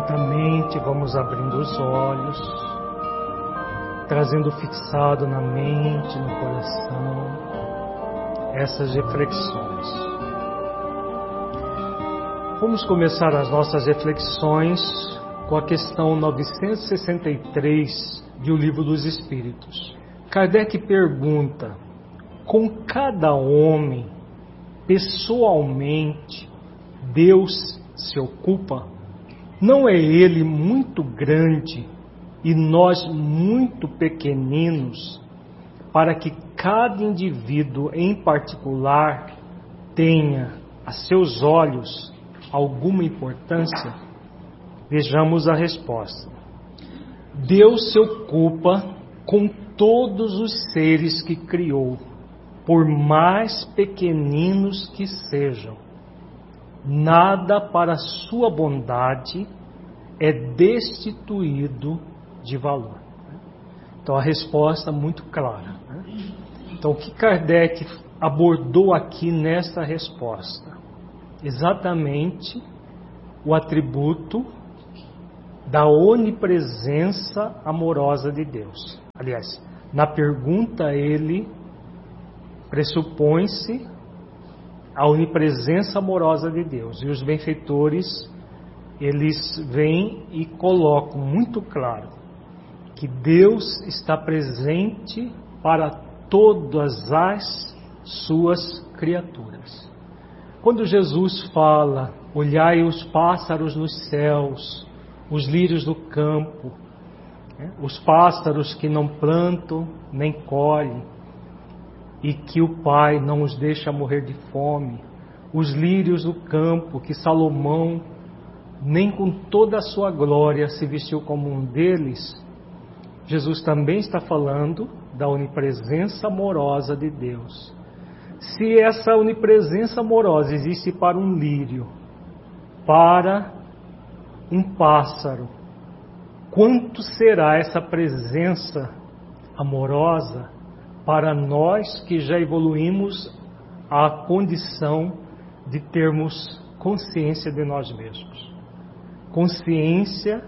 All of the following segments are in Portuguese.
Lentamente vamos abrindo os olhos, trazendo fixado na mente, no coração, essas reflexões. Vamos começar as nossas reflexões com a questão 963 de O Livro dos Espíritos. Kardec pergunta: com cada homem, pessoalmente, Deus se ocupa? Não é Ele muito grande e nós muito pequeninos para que cada indivíduo em particular tenha a seus olhos alguma importância? Vejamos a resposta. Deus se ocupa com todos os seres que criou, por mais pequeninos que sejam. Nada para sua bondade é destituído de valor. Então a resposta é muito clara. Então o que Kardec abordou aqui nesta resposta? Exatamente o atributo da onipresença amorosa de Deus. Aliás, na pergunta ele pressupõe-se a onipresença amorosa de Deus. E os benfeitores, eles vêm e colocam muito claro que Deus está presente para todas as suas criaturas. Quando Jesus fala: olhai os pássaros nos céus, os lírios do campo, os pássaros que não plantam nem colhem, e que o Pai não os deixa morrer de fome, os lírios do campo que Salomão nem com toda a sua glória se vestiu como um deles. Jesus também está falando da onipresença amorosa de Deus. Se essa onipresença amorosa existe para um lírio, para um pássaro, quanto será essa presença amorosa para nós que já evoluímos à condição de termos consciência de nós mesmos, consciência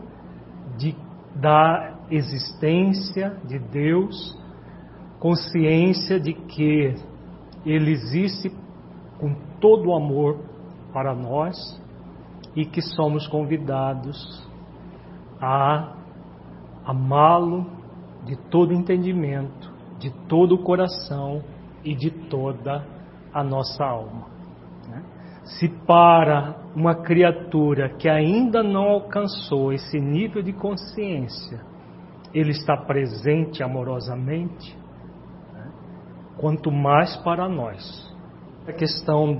da existência de Deus, consciência de que Ele existe com todo o amor para nós e que somos convidados a amá-lo de todo entendimento, de todo o coração e de toda a nossa alma. Se para uma criatura que ainda não alcançou esse nível de consciência, Ele está presente amorosamente, quanto mais para nós. A questão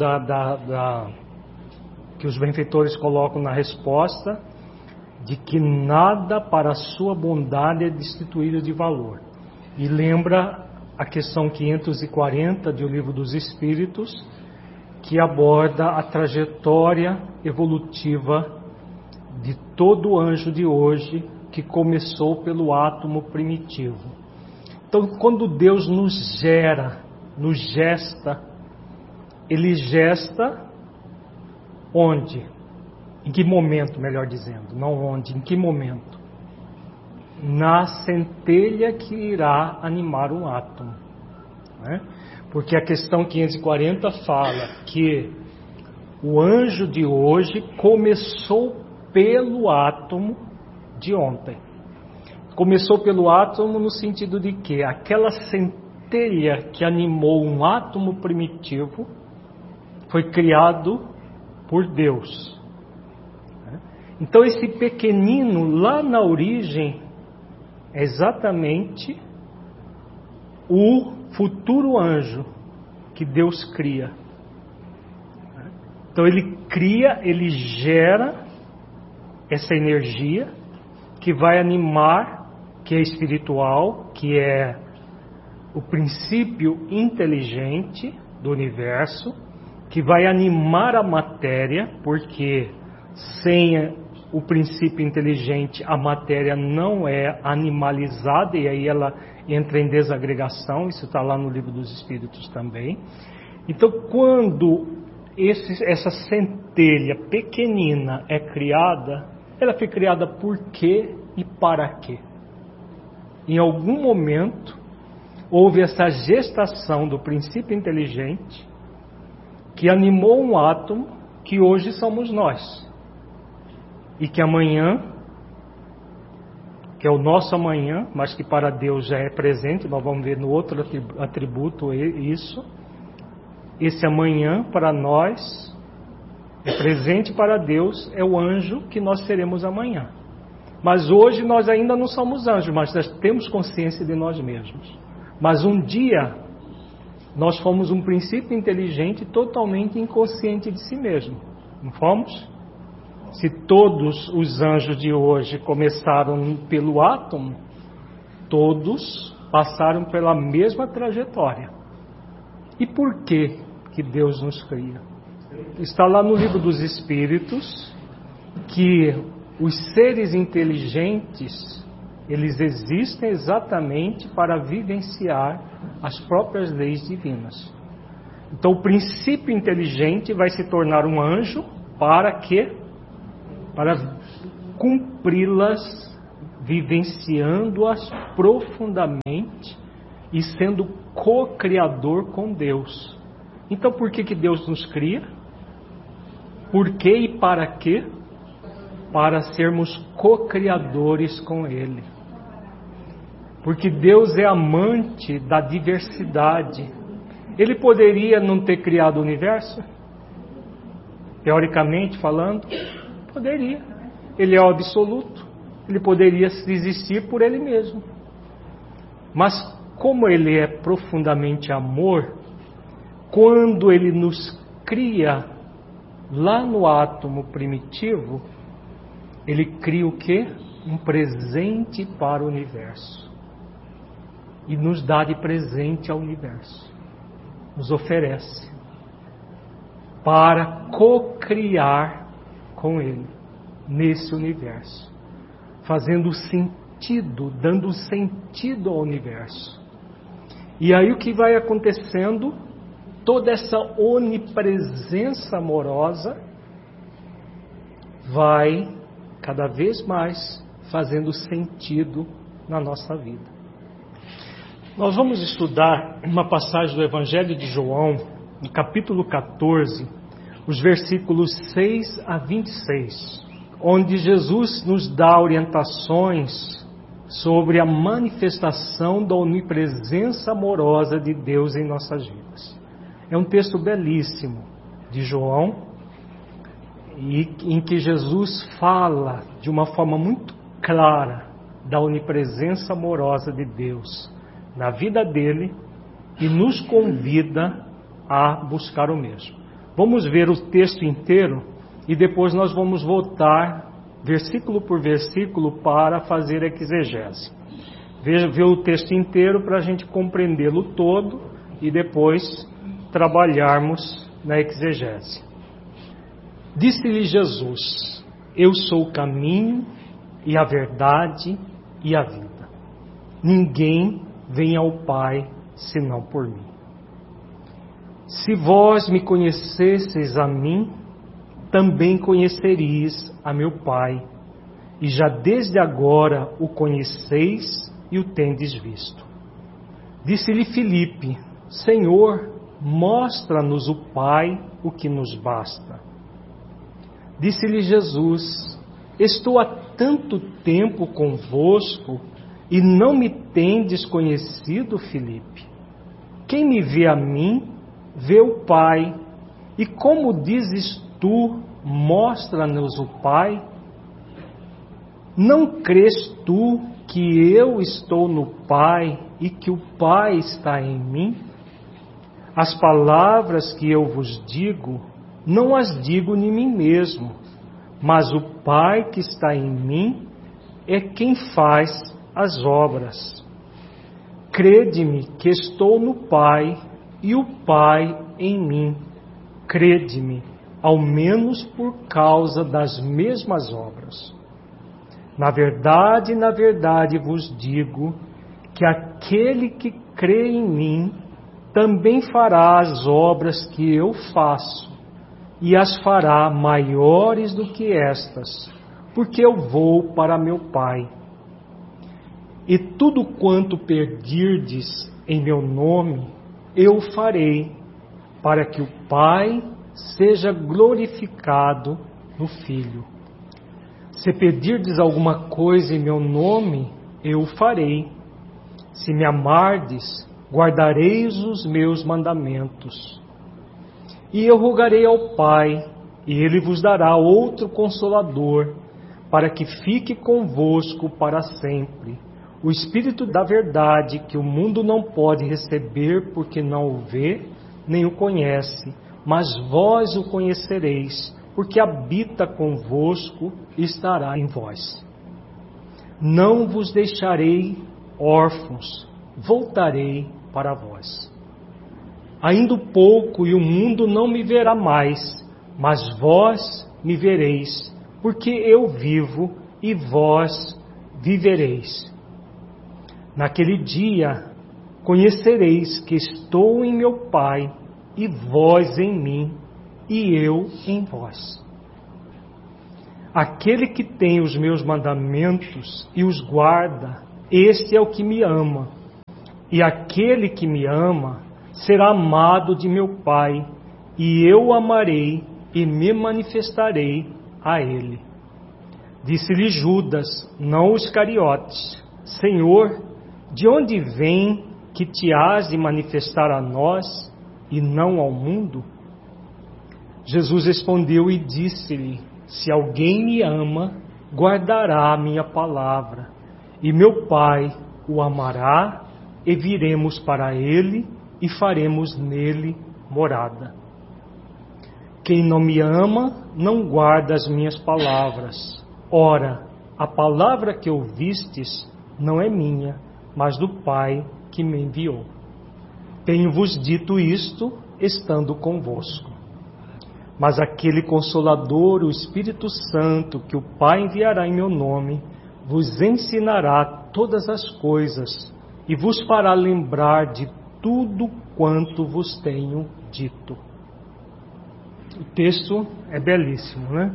que os benfeitores colocam na resposta, de que nada para a sua bondade é destituído de valor. E lembra a questão 540 de O Livro dos Espíritos, que aborda a trajetória evolutiva de todo anjo de hoje, que começou pelo átomo primitivo. Então, quando Deus nos gera, nos gesta, Ele gesta onde? Em que momento, melhor dizendo? Não onde, em que momento? Na centelha que irá animar um átomo. Porque a questão 540 fala que o anjo de hoje começou pelo átomo de ontem. Começou pelo átomo no sentido de que aquela centelha que animou um átomo primitivo foi criado por Deus. Então esse pequenino lá na origem é exatamente o futuro anjo que Deus cria. Então Ele cria, Ele gera essa energia que vai animar, que é espiritual, que é o princípio inteligente do universo, que vai animar a matéria, porque sem o princípio inteligente a matéria não é animalizada, e aí ela entra em desagregação. Isso está lá no Livro dos Espíritos também. Então, quando essa centelha pequenina é criada, Ela foi criada por quê e para quê? Em algum momento, houve essa gestação do princípio inteligente que animou um átomo que hoje somos nós. E que amanhã, que é o nosso amanhã, mas que para Deus já é presente, nós vamos ver no outro atributo isso. Esse amanhã para nós é presente para Deus, é o anjo que nós seremos amanhã. Mas hoje nós ainda não somos anjos, mas nós temos consciência de nós mesmos. Mas um dia nós fomos um princípio inteligente totalmente inconsciente de si mesmo. Não fomos? Se todos os anjos de hoje começaram pelo átomo, todos passaram pela mesma trajetória. E por que Deus nos cria? Está lá no livro dos Espíritos que os seres inteligentes, eles existem exatamente para vivenciar as próprias leis divinas. Então o princípio inteligente vai se tornar um anjo para quê? Para cumpri-las, vivenciando-as profundamente e sendo co-criador com Deus. Então por que Deus nos cria? Por quê e para quê? Para sermos co-criadores com Ele. Porque Deus é amante da diversidade. Ele poderia não ter criado o universo? Teoricamente falando, poderia. Ele é o absoluto. Ele poderia existir por Ele mesmo. Mas como Ele é profundamente amor, quando Ele nos cria lá no átomo primitivo, Ele cria o quê? Um presente para o universo. E nos dá de presente ao universo. Nos oferece. Para co-criar com Ele. Nesse universo. Fazendo sentido, dando sentido ao universo. E aí o que vai acontecendo? Toda essa onipresença amorosa vai cada vez mais fazendo sentido na nossa vida. Nós vamos estudar uma passagem do Evangelho de João, no capítulo 14, os versículos 6 a 26, onde Jesus nos dá orientações sobre a manifestação da onipresença amorosa de Deus em nossas vidas. É um texto belíssimo de João, em que Jesus fala de uma forma muito clara da onipresença amorosa de Deus na vida dele e nos convida a buscar o mesmo. Vamos ver o texto inteiro e depois nós vamos voltar versículo por versículo para fazer a exegese. Ver o texto inteiro para a gente compreendê-lo todo e depois trabalharmos na exegese. Disse-lhe Jesus: eu sou o caminho e a verdade e a vida. Ninguém vem ao Pai senão por mim. Se vós me conhecesseis a mim, também conheceríeis a meu Pai, e já desde agora o conheceis e o tendes visto. Disse-lhe Filipe: Senhor, mostra-nos o Pai, o que nos basta. Disse-lhe Jesus: estou há tanto tempo convosco e não me tendes conhecido, Filipe? Quem me vê a mim, vê o Pai. E como dizes tu, mostra-nos o Pai? Não crês tu que eu estou no Pai e que o Pai está em mim? As palavras que eu vos digo, não as digo em mim mesmo, mas o Pai que está em mim é quem faz as obras. Crede-me que estou no Pai e o Pai em mim. Crede-me, ao menos por causa das mesmas obras. Na verdade vos digo que aquele que crê em mim também fará as obras que eu faço, e as fará maiores do que estas, porque eu vou para meu Pai. E tudo quanto pedirdes em meu nome, eu farei, para que o Pai seja glorificado no Filho. Se pedirdes alguma coisa em meu nome, eu o farei. Se me amardes, guardareis os meus mandamentos. E eu rogarei ao Pai, e Ele vos dará outro Consolador, para que fique convosco para sempre. O Espírito da verdade, que o mundo não pode receber, porque não o vê, nem o conhece, mas vós o conhecereis, porque habita convosco e estará em vós. Não vos deixarei órfãos, voltarei para vós. Ainda pouco e o mundo não me verá mais, mas vós me vereis, porque eu vivo e vós vivereis. Naquele dia conhecereis que estou em meu Pai, e vós em mim, e eu em vós. Aquele que tem os meus mandamentos e os guarda, este é o que me ama. E aquele que me ama será amado de meu Pai, e eu o amarei e me manifestarei a ele. Disse-lhe Judas, não os Iscariotes: Senhor, de onde vem que te has de manifestar a nós e não ao mundo? Jesus respondeu e disse-lhe: Se alguém me ama, guardará a minha palavra, e meu Pai o amará, e viremos para ele e faremos nele morada. Quem não me ama, não guarda as minhas palavras. Ora, a palavra que ouvistes não é minha, mas do Pai que me enviou. Tenho-vos dito isto, estando convosco. Mas aquele Consolador, o Espírito Santo, que o Pai enviará em meu nome, vos ensinará todas as coisas e vos fará lembrar de tudo quanto vos tenho dito. O texto é belíssimo, né?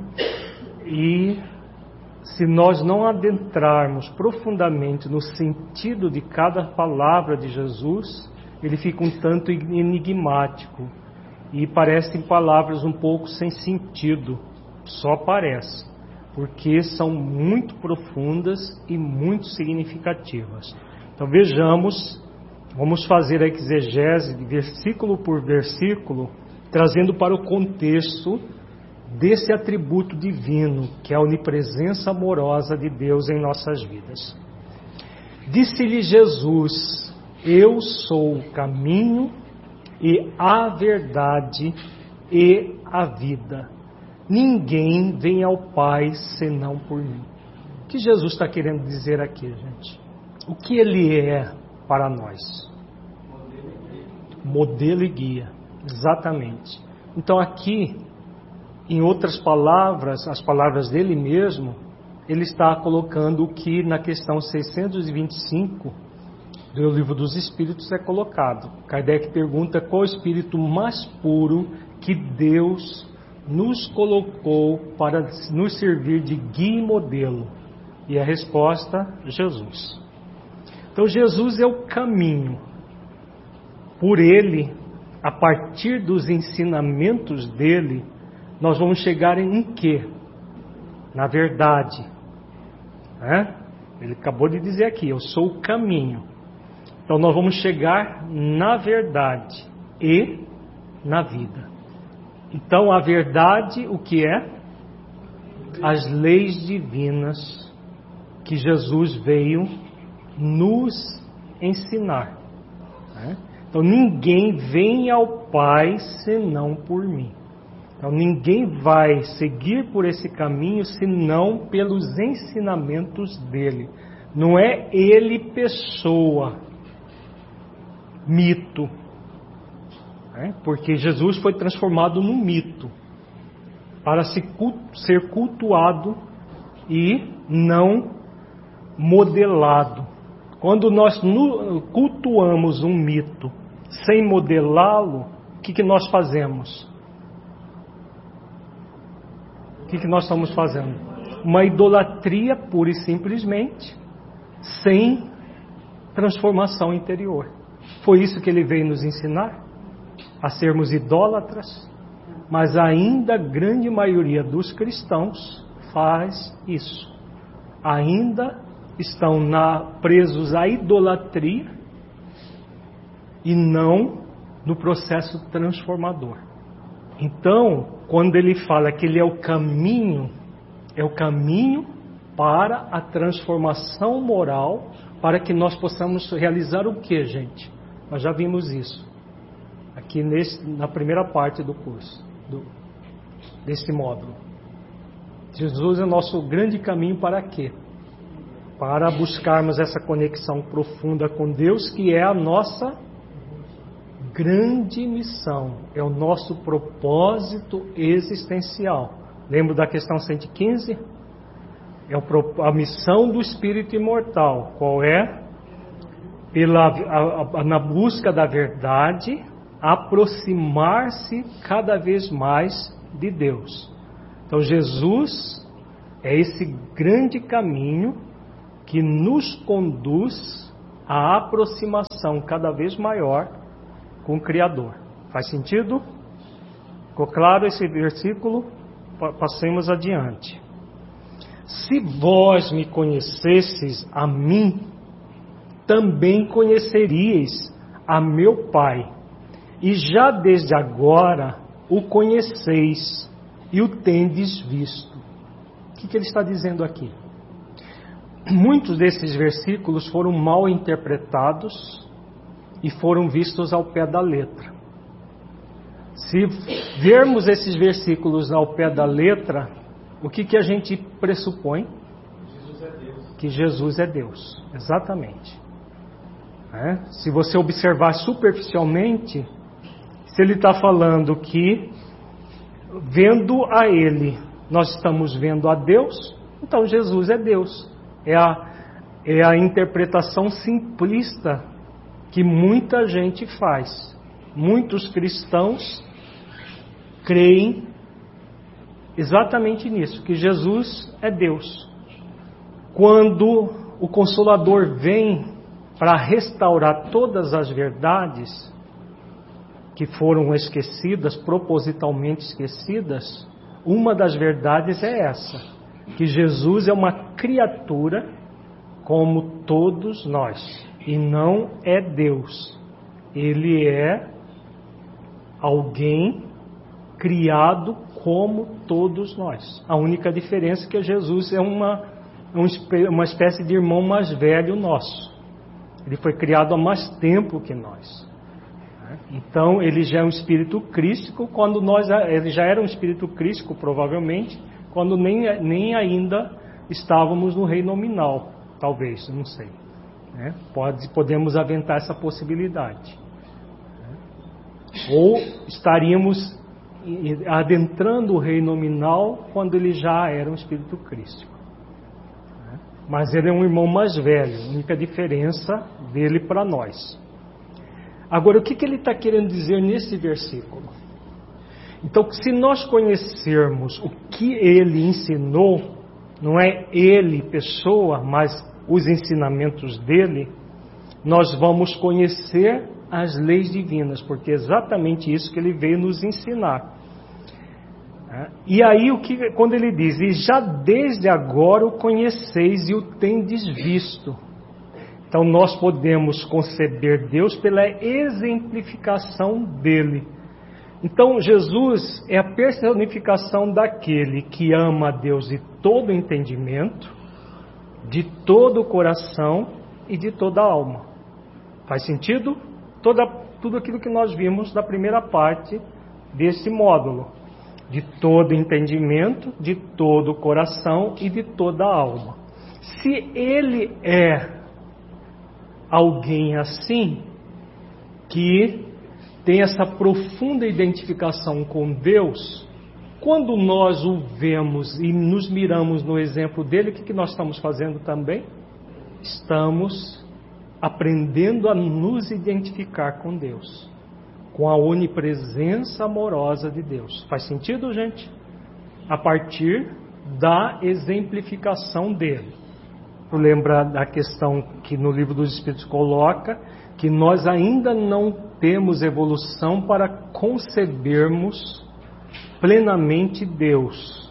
E se nós não adentrarmos profundamente no sentido de cada palavra de Jesus, ele fica um tanto enigmático e parecem palavras um pouco sem sentido, só parece, porque são muito profundas e muito significativas. Então vejamos, vamos fazer a exegese de versículo por versículo, trazendo para o contexto desse atributo divino, que é a onipresença amorosa de Deus em nossas vidas. Disse-lhe Jesus: Eu sou o caminho e a verdade e a vida. Ninguém vem ao Pai senão por mim. O que Jesus está querendo dizer aqui, gente? O que Ele é para nós? Modelo e guia, exatamente. Então aqui, em outras palavras, as palavras dele mesmo, ele está colocando o que na questão 625 do Livro dos Espíritos é colocado. Kardec pergunta qual o espírito mais puro que Deus nos colocou para nos servir de guia e modelo. E a resposta, Jesus. Então Jesus é o caminho. Por ele, a partir dos ensinamentos dele, nós vamos chegar em quê? Na verdade. Ele acabou de dizer aqui, eu sou o caminho. Então nós vamos chegar na verdade e na vida. Então a verdade, o que é? As leis divinas que Jesus veio nos ensinar. Então ninguém vem ao Pai senão por mim. Então ninguém vai seguir por esse caminho senão pelos ensinamentos dele. Não é ele pessoa, mito. Porque Jesus foi transformado num mito para ser cultuado e não modelado. Quando nós cultuamos um mito sem modelá-lo, o que nós fazemos? O que nós estamos fazendo? uma idolatria pura e simplesmente, sem transformação interior. Foi isso que ele veio nos ensinar, a sermos idólatras, mas ainda a grande maioria dos cristãos faz isso. Ainda estão presos à idolatria e não no processo transformador. Então, quando ele fala que ele é o caminho para a transformação moral, para que nós possamos realizar o que, gente? Nós já vimos isso aqui na primeira parte do curso, desse módulo. Jesus é o nosso grande caminho para quê? Para buscarmos essa conexão profunda com Deus, que é a nossa grande missão, é o nosso propósito existencial. Lembra da questão 115? É a missão do espírito imortal. Qual é? Na busca da verdade, aproximar-se cada vez mais de Deus. Então Jesus é esse grande caminho que nos conduz à aproximação cada vez maior com o Criador. Faz sentido? Ficou claro esse versículo? Passemos adiante. Se vós me conhecesseis a mim, também conheceríeis a meu Pai, e já desde agora o conheceis e o tendes visto. O que ele está dizendo aqui? Muitos desses versículos foram mal interpretados e foram vistos ao pé da letra. Se vermos esses versículos ao pé da letra, o que a gente pressupõe? Jesus é Deus. Que Jesus é Deus, exatamente. Se você observar superficialmente, se ele está falando que vendo a Ele, nós estamos vendo a Deus, então Jesus é Deus. É a interpretação simplista que muita gente faz. Muitos cristãos creem exatamente nisso, que Jesus é Deus. Quando o Consolador vem para restaurar todas as verdades que foram esquecidas, propositalmente esquecidas, uma das verdades é essa, que Jesus é uma criatura como todos nós, e não é Deus. Ele é alguém criado como todos nós. A única diferença é que Jesus é uma espécie de irmão mais velho nosso. Ele foi criado há mais tempo que nós. Então, ele já é um espírito crístico, ele já era um espírito crístico, provavelmente, quando nem ainda estávamos no reino nominal, talvez, não sei. Podemos aventar essa possibilidade. Ou estaríamos adentrando o reino nominal quando ele já era um espírito crístico. Mas ele é um irmão mais velho, a única diferença dele para nós. Agora, o que ele está querendo dizer nesse versículo? Então, se nós conhecermos o que ele ensinou, não é ele, pessoa, mas os ensinamentos dele, nós vamos conhecer as leis divinas, porque é exatamente isso que ele veio nos ensinar. E aí, quando ele diz, e já desde agora o conheceis e o tendes visto. Então, nós podemos conceber Deus pela exemplificação dele. Então, Jesus é a personificação daquele que ama a Deus de todo entendimento, de todo o coração e de toda a alma. Faz sentido? Tudo aquilo que nós vimos da primeira parte desse módulo. De todo entendimento, de todo o coração e de toda a alma. Se ele é alguém assim, que tem essa profunda identificação com Deus, quando nós o vemos e nos miramos no exemplo dele, o que nós estamos fazendo também? Estamos aprendendo a nos identificar com Deus, com a onipresença amorosa de Deus. Faz sentido, gente? A partir da exemplificação dele. Lembra da questão que no Livro dos Espíritos coloca, que nós ainda não temos evolução para concebermos plenamente Deus,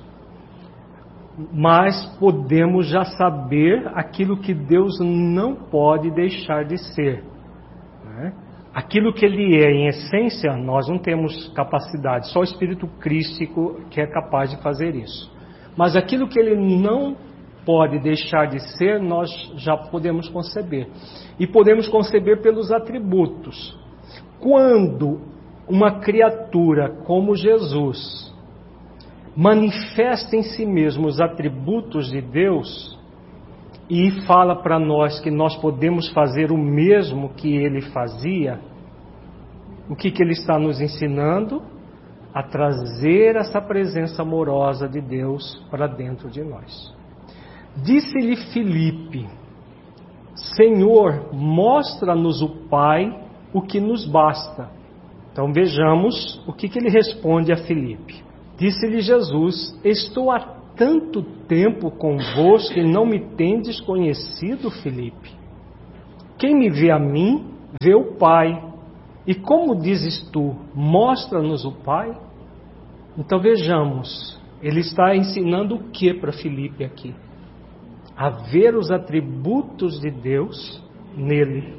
mas podemos já saber aquilo que Deus não pode deixar de ser, né? Aquilo que Ele é em essência, nós não temos capacidade, só o Espírito Crístico que é capaz de fazer isso. Mas aquilo que Ele não pode deixar de ser, nós já podemos conceber. E podemos conceber pelos atributos. Quando uma criatura como Jesus manifesta em si mesmo os atributos de Deus e fala para nós que nós podemos fazer o mesmo que ele fazia, o que ele está nos ensinando? A trazer essa presença amorosa de Deus para dentro de nós. Disse-lhe Filipe: Senhor, mostra-nos o Pai, o que nos basta. Então vejamos o que ele responde a Filipe. Disse-lhe Jesus: Estou há tanto tempo convosco e não me tendes conhecido, Filipe? Quem me vê a mim, vê o Pai. E como dizes tu, mostra-nos o Pai? Então vejamos, ele está ensinando o que para Filipe aqui? A ver os atributos de Deus nele.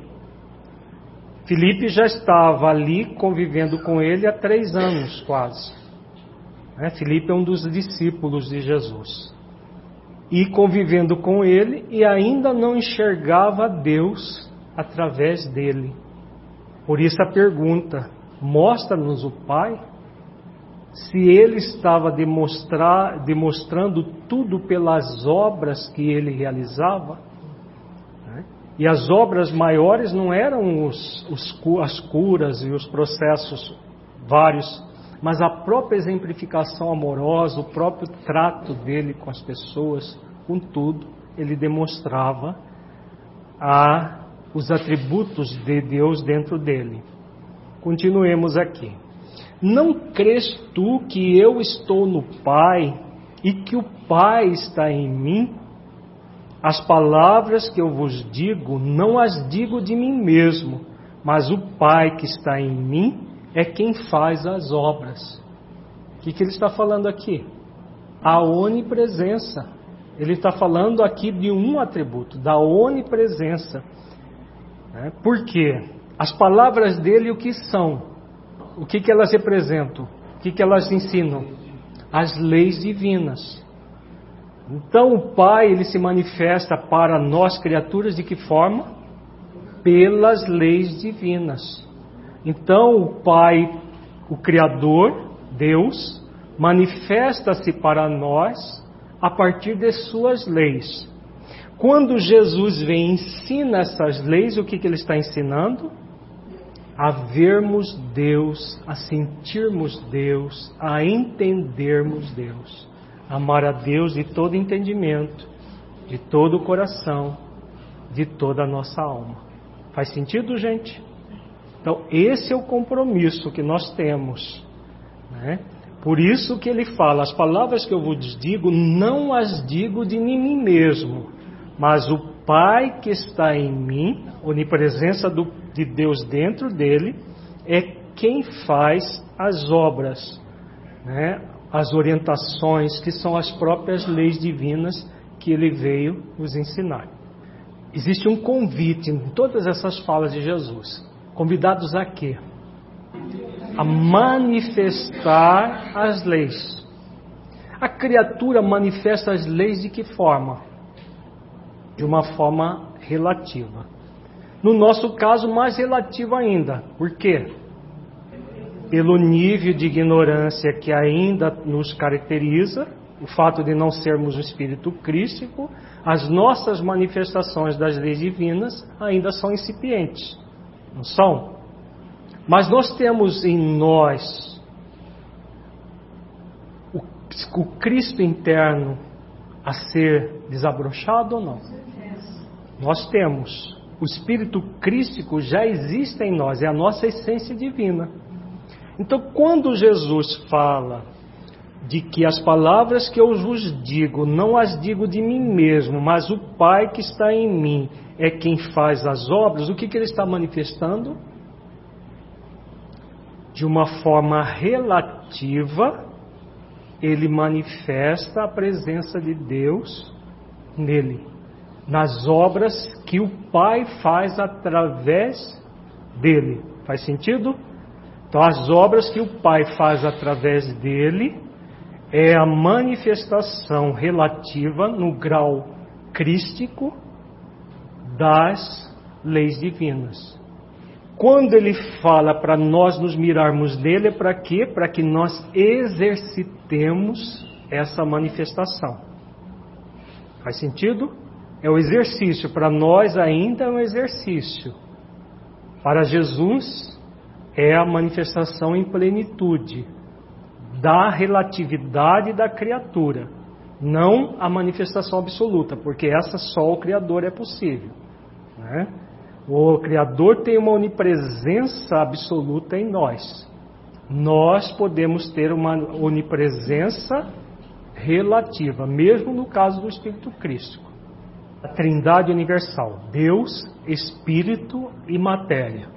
Filipe já estava ali convivendo com ele há 3 anos quase. Filipe é um dos discípulos de Jesus. E convivendo com ele e ainda não enxergava Deus através dele. Por isso a pergunta: mostra-nos o Pai? Se ele estava demonstrando tudo pelas obras que ele realizava, né? E as obras maiores não eram as curas e os processos vários, mas a própria exemplificação amorosa, o próprio trato dele com as pessoas, com tudo, ele demonstrava os atributos de Deus dentro dele. Continuemos aqui. Não crês tu que eu estou no Pai e que o Pai está em mim? As palavras que eu vos digo, não as digo de mim mesmo, mas o Pai que está em mim é quem faz as obras. O que ele está falando aqui? A onipresença. Ele está falando aqui de um atributo, da onipresença. Por quê? As palavras dele o que são? O que elas representam? O que elas ensinam? As leis divinas. Então o Pai, ele se manifesta para nós criaturas de que forma? Pelas leis divinas. Então o Pai, o Criador, Deus, manifesta-se para nós a partir de suas leis. Quando Jesus vem e ensina essas leis, o que ele está ensinando? A vermos Deus, a sentirmos Deus, a entendermos Deus. Amar a Deus de todo entendimento, de todo o coração, de toda a nossa alma. Faz sentido, gente? Então, esse é o compromisso que nós temos, né? Por isso que ele fala: as palavras que eu vos digo, não as digo de mim mesmo, mas o Pai que está em mim, onipresença de Deus dentro dele, é quem faz as obras, né? As orientações, que são as próprias leis divinas que ele veio nos ensinar. Existe um convite em todas essas falas de Jesus. Convidados a quê? A manifestar as leis. A criatura manifesta as leis de que forma? De uma forma relativa. No nosso caso, mais relativa ainda. Por quê? Pelo nível de ignorância que ainda nos caracteriza, o fato de não sermos o Espírito Crístico, as nossas manifestações das leis divinas ainda são incipientes. Não são? Mas nós temos em nós o Cristo interno a ser desabrochado ou não? Nós temos. O Espírito Crístico já existe em nós, é a nossa essência divina. Então, quando Jesus fala de que as palavras que eu vos digo, não as digo de mim mesmo, mas o Pai que está em mim é quem faz as obras, o que ele está manifestando? De uma forma relativa, ele manifesta a presença de Deus nele, nas obras que o Pai faz através dele. Faz sentido? Então, as obras que o Pai faz através dele é a manifestação relativa no grau crístico das leis divinas. Quando ele fala para nós nos mirarmos nele, é para quê? Para que nós exercitemos essa manifestação. Faz sentido? É o exercício. Para nós ainda é um exercício. Para Jesus é a manifestação em plenitude da relatividade da criatura, não a manifestação absoluta, porque essa só o Criador é possível, né? O Criador tem uma onipresença absoluta em nós. Nós podemos ter uma onipresença relativa, mesmo no caso do Espírito Crístico. A Trindade universal, Deus, Espírito e matéria.